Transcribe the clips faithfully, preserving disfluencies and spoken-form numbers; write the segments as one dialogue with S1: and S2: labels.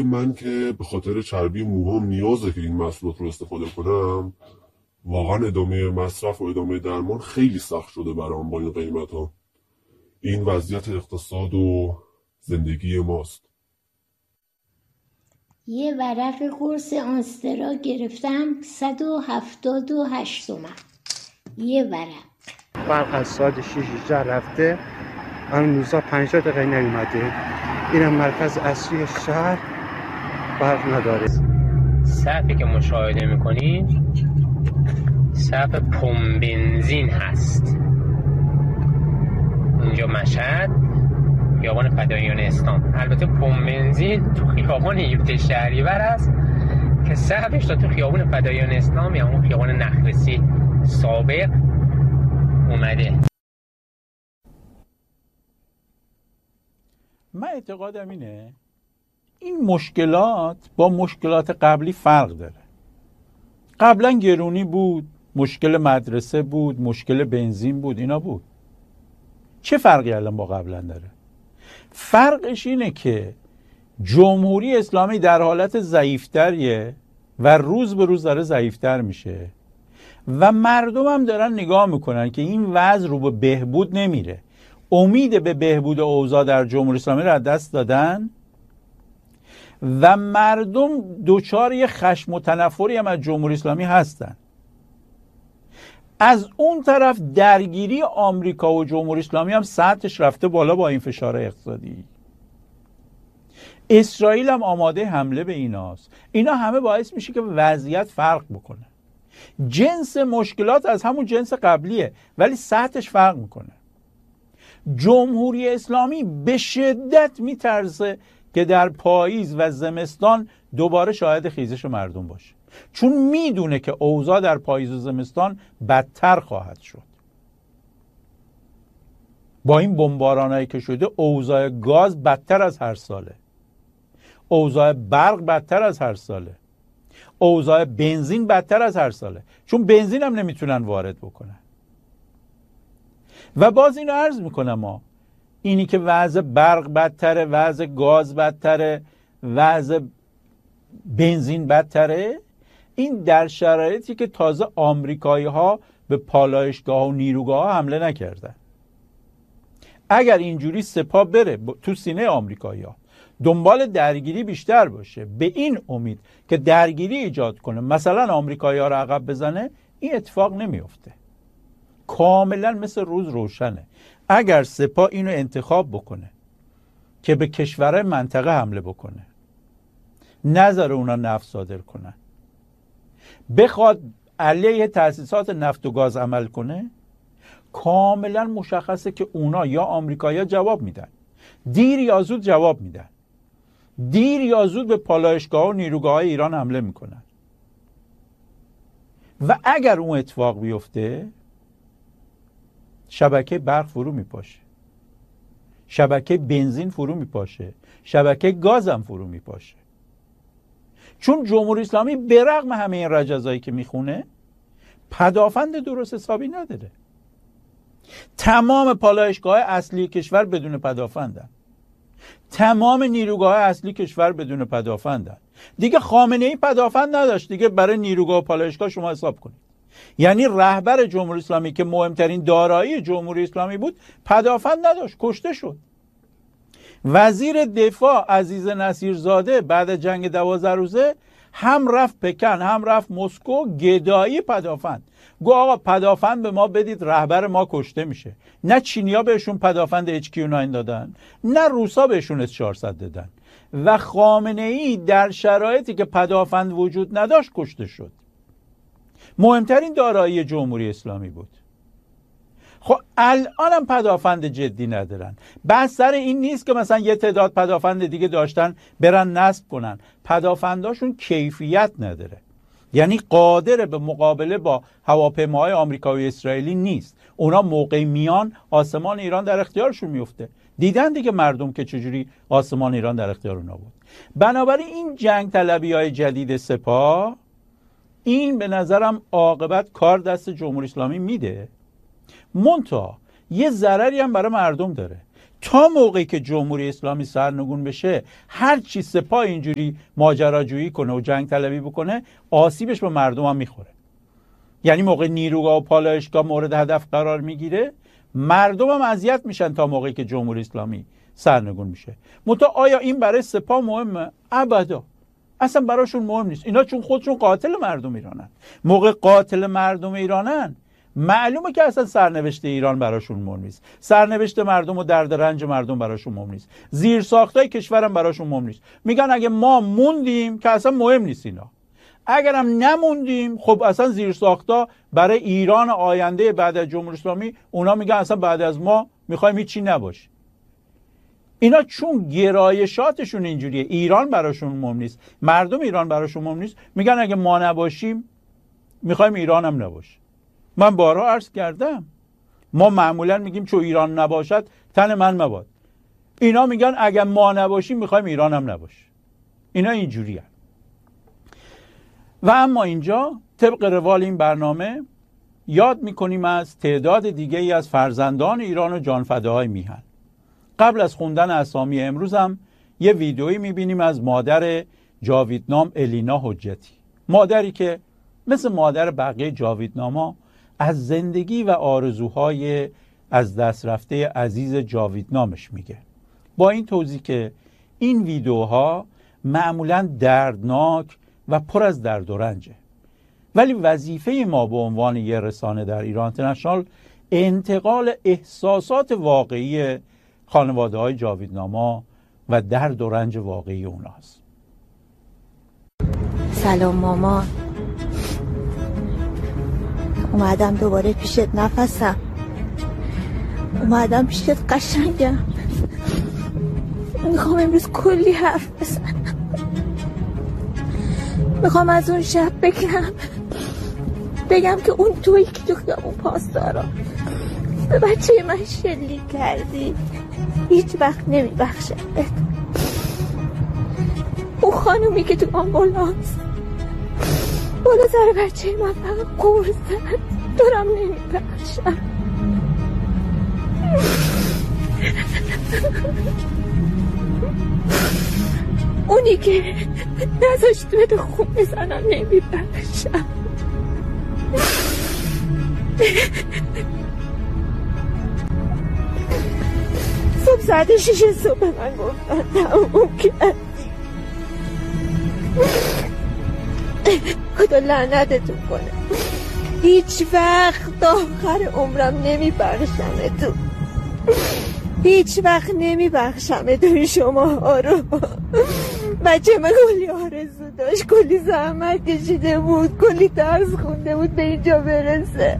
S1: من که به خاطر چربی موهام نیازه که این محصولات رو استفاده کنم، واقعا ادامه مصرف و ادامه درمان خیلی سخت شده برام با این قیمت ها. این وضعیت اقتصاد و زندگی ماست.
S2: یه ورق قرص آنسترا گرفتم صد و هفتاد و هشت تومن یه ورق.
S3: برق از ساعت شیش رفته، الان روزا پنجاه دقیقه نیومده. اینم مرکز اصلی شهر، برق نداره.
S4: صفی که مشاهده میکنید صف پمپ بنزین هست. اینجا مشهد، خیابان فداییان اسلام. البته پمپ بنزین تو خیابان یوبت شهریور است که صفش تا تو خیابان فداییان اسلام یا اون خیابان نخلسی سابق اومده.
S5: من اعتقادم اینه این مشکلات با مشکلات قبلی فرق داره. قبلا گرونی بود، مشکل مدرسه بود، مشکل بنزین بود، اینا بود. چه فرقی الان با قبلا داره؟ فرقش اینه که جمهوری اسلامی در حالت ضعیفتریه و روز به روز داره ضعیفتر میشه و مردم هم دارن نگاه میکنن که این وضع رو به بهبود نمیره. امید به بهبود اوضاع در جمهوری اسلامی رو از دست دادن و مردم دوچار یه خشم و تنفری هم از جمهوری اسلامی هستن. از اون طرف درگیری آمریکا و جمهوری اسلامی هم سطحش رفته بالا با این فشار اقتصادی. اسرائیل هم آماده حمله به ایناست. اینا همه باعث میشه که وضعیت فرق بکنه. جنس مشکلات از همون جنس قبلیه ولی سطحش فرق میکنه. جمهوری اسلامی به شدت میترسه که در پاییز و زمستان دوباره شاهد خیزش مردم باشه، چون میدونه که اوضاع در پاییز و زمستان بدتر خواهد شد. با این بمبارانایی که شده اوضاع گاز بدتر از هر ساله، اوضاع برق بدتر از هر ساله، اوضاع بنزین بدتر از هر ساله، چون بنزین هم نمیتونن وارد بکنن. و باز اینو عرض میکنم ما اینی که وضع برق بدتره، وضع گاز بدتره، وضع بنزین بدتره، این در شرایطی که تازه آمریکایی ها به پالایشگاه و نیروگاه ها حمله نکردن. اگر اینجوری سپاه بره تو سینه آمریکایی ها، دنبال درگیری بیشتر باشه، به این امید که درگیری ایجاد کنه، مثلا آمریکایی ها رو عقب بزنه، این اتفاق نمیفته. کاملا مثل روز روشنه. اگر سپاه اینو انتخاب بکنه که به کشورهای منطقه حمله بکنه، نذاره اونا نفت صادر کنن، بخواد علیه تأسیسات نفت و گاز عمل کنه، کاملا مشخصه که اونا یا آمریکایی‌ها جواب میدن، دیر یا زود جواب میدن، دیر یا زود به پالایشگاه و نیروگاه‌های ایران حمله میکنن. و اگر اون اتفاق بیفته، شبکه برق فرو میپاشه، شبکه بنزین فرو میپاشه، شبکه گاز هم فرو میپاشه. چون جمهوری اسلامی به رغم همه این رجزایی که میخونه پدافند درست حسابی نداره. تمام پالایشگاه اصلی کشور بدون پدافندن، تمام نیروگاه اصلی کشور بدون پدافندن. دیگه خامنه ای پدافند نداشت دیگه. برای نیروگاه و پالایشگاه شما حساب کنید. یعنی رهبر جمهوری اسلامی که مهمترین دارایی جمهوری اسلامی بود پدافند نداشت، کشته شد. وزیر دفاع عزیز نصیرزاده بعد از جنگ دوازده روزه هم رفت پکن هم رفت مسکو، گدایی پدافند. گو آقا پدافند به ما بدید، رهبر ما کشته میشه. نه چینیا بهشون پدافند اچ کیو نه دادن، نه روسا بهشون اس چهارصد دادن. و خامنه ای در شرایطی که پدافند وجود نداشت کشته شد. مهمترین دارایی جمهوری اسلامی بود. خب الان هم پدافند جدی ندارن. بس سر این نیست که مثلا یه تعداد پدافند دیگه داشتن برن نصب کنن. پدافنداشون کیفیت نداره، یعنی قادر به مقابله با هواپیماهای آمریکایی و اسرائیلی نیست. اونا موقع میان آسمان ایران در اختیارشون میفته. دیدن دیگه مردم که چجوری آسمان ایران در اختیار اونا بود. بنابراین این جنگ طلبی های جدید سپاه، این به نظرم عاقبت کار دست جمهوری اسلامی میده. منتها یه ضرری هم برای مردم داره. تا موقعی که جمهوری اسلامی سرنگون بشه، هر چی سپاه اینجوری ماجراجویی کنه و جنگ طلبی بکنه، آسیبش به مردم هم میخوره. یعنی موقع نیروگاه و پالایشگاه مورد هدف قرار میگیره، مردم هم اذیت میشن تا موقعی که جمهوری اسلامی سرنگون میشه. منتها آیا این برای سپاه مهمه؟ ابدا، اصلا براشون مهم نیست. اینا چون خودشون قاتل مردم ایرانن، موقع قاتل مردم ایرانن معلومه که اصلا سرنوشت ایران براشون مهم نیست، سرنوشت مردم و درد رنج مردم براشون مهم نیست، زیر ساختای کشورم براشون مهم نیست. میگن اگه ما موندیم که اصلا مهم نیست اینا، اگرم نموندیم خب اصلا زیر ساختا برای ایران آینده بعد از جمهوری اسلامی، اونا میگن اصلا بعد از ما میخوایم هیچی نباشه. اینا چون گرایشاتشون اینجوریه، ایران براشون مهم نیست، مردم ایران براشون مهم نیست، میگن اگه ما نباشیم میخوایم ایران هم نباشه. من بارها عرض کردم، ما معمولا میگیم چون ایران نباشد تن من مباد. اینا میگن اگه ما نباشیم میخوایم ایران هم نباشه. اینا اینجوریه. و اما اینجا طبق روال این برنامه یاد میکنیم از تعداد دیگه ای از فرزندان ایران و جانفداهای میهن. قبل از خوندن اسامی امروز هم یه ویدئویی میبینیم از مادر جاویدنام الینا حجتی، مادری که مثل مادر بقیه جاویدناما از زندگی و آرزوهای از دست رفته عزیز جاویدنامش میگه، با این توضیح که این ویدئوها معمولاً دردناک و پر از درد و رنجه، ولی وظیفه ما به عنوان یه رسانه در ایران اینترنشنال انتقال احساسات واقعی خانواده های جاویدناما و درد و رنج واقعی اوناست.
S6: سلام مامان، اومدم دوباره پیشت نفسم، اومدم پیشت قشنگم، میخوام امروز کلی حرف بزنم، میخوام از اون شب بگم بگم که اون تویی که تو خیابون پاسدارا به بچه من شلیک کردی هیچ وقت نمیبخشم. اون خانومی که تو آمبولانس بالا سر بچه من فقط قور زد دارم نمیبخشم. اونی که نذاشت بده خون بزنم نمیبخشم. صبح ساعت شیش صبح من گفتن تموم کردی، خدا لعنتتون کنه، هیچ وقت تا آخر عمرم نمیبخشم تو، هیچ وقت نمیبخشم تو شما ها رو. بچه من کلی آرزو داشت، کلی زحمت کشیده بود، کلی درس خونده بود به اینجا برسه.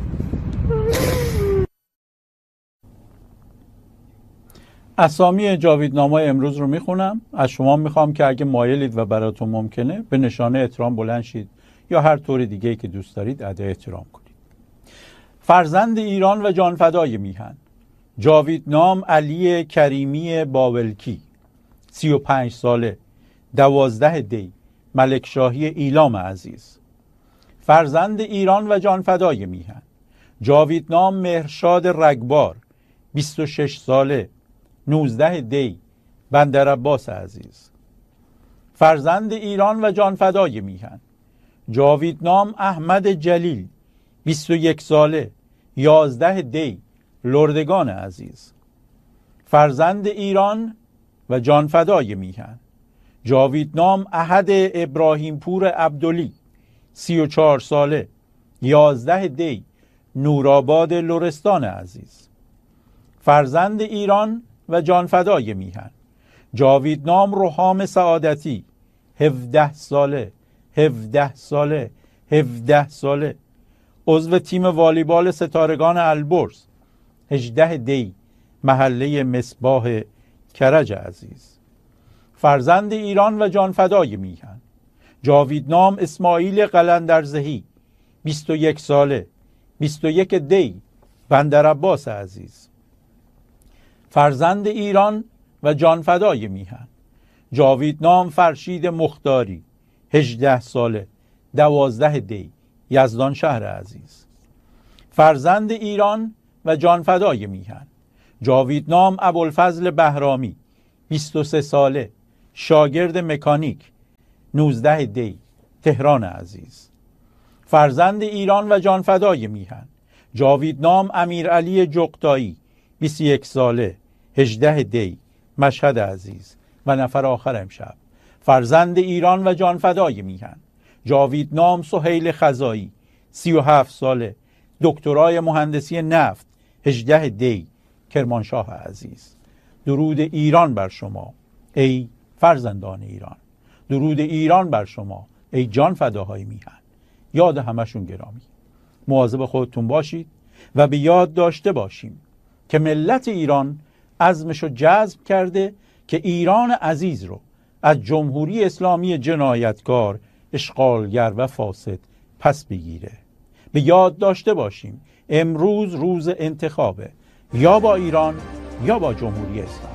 S5: اسامی جاویدنامه‌های امروز رو میخونم. از شما میخوام که اگه مایلید و براتون ممکنه به نشانه احترام بلند شید یا هر طور دیگه‌ای که دوست دارید ادای احترام کنید. فرزند ایران و جانفدای میهن جاویدنام علی کریمی باولکی، سی و پنج ساله، دوازده دی، ملکشاهی ایلام عزیز. فرزند ایران و جانفدای میهن جاویدنام مهرشاد رگبار، بیست و شش ساله، نوزده دی، بندر عباس عزیز. فرزند ایران و جانفدای میهن جاویدنام احمد جلیل، بیست و یک ساله، یازده دی، لردگان عزیز. فرزند ایران و جانفدای میهن جاویدنام احد ابراهیم پور عبدلی، سی و چهار ساله، یازده دی، نورآباد لرستان عزیز. فرزند ایران و جانفدای میهن جاویدنام روحام سعادتی، هفده ساله، هفده ساله، هفده ساله، عضو تیم والیبال ستارگان البرز، هجده دی، محله مصباح کرج عزیز. فرزند ایران و جانفدای میهن جاویدنام اسماعیل قلندرزهی، بیست و یک ساله، بیست و یک دی، بندر عباس عزیز. فرزند ایران و جانفدای میهن جاویدنام فرشید مختاری، هجده ساله، دوازده دی، یزدان شهر عزیز. فرزند ایران و جانفدای میهن جاویدنام ابوالفضل بهرامی، بیست و سه ساله، شاگرد مکانیک، نوزده دی، تهران عزیز. فرزند ایران و جانفدای میهن، جاویدنام امیرعلی جغتایی، بیست و یک ساله، هجده دی، مشهد عزیز. و نفر آخر امشب، فرزند ایران و جانفدای میهن، جاویدنام سهیل خزایی، سی و هفت ساله، دکترای مهندسی نفت، هجده دی، کرمانشاه عزیز. درود ایران بر شما ای فرزندان ایران، درود ایران بر شما ای جان فداهای میهن. یاد همشون گرامی. مواظب خودتون باشید و به یاد داشته باشیم که ملت ایران عزمشو جزم کرده که ایران عزیز رو از جمهوری اسلامی جنایتکار، اشغالگر و فاسد پس بگیره. به یاد داشته باشیم امروز روز انتخابه، یا با ایران یا با جمهوری اسلامی.